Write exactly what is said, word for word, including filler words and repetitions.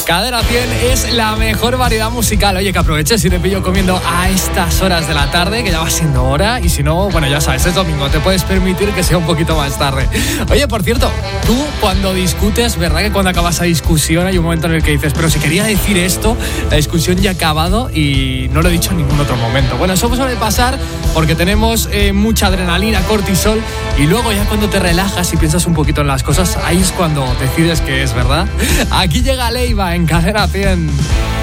Cadena cien es la mejor variedad musical. Oye, que aproveches si te pillo comiendo a estas horas de la tarde, que ya va siendo hora. Y si no, bueno, ya sabes, es domingo, te puedes permitir que sea un poquito más tarde. Oye, por cierto, tú cuando discutes, ¿verdad que cuando acabas la discusión hay un momento en el que dices, pero si quería decir esto, la discusión ya ha acabado y no lo he dicho en ningún otro momento? Bueno, eso suele pasar porque tenemos eh, mucha adrenalina, cortisol, y luego ya cuando te relajas y piensas un poquito en las cosas, ahí es cuando decides que es verdad. Aquí llega Leiva en Cadena cien.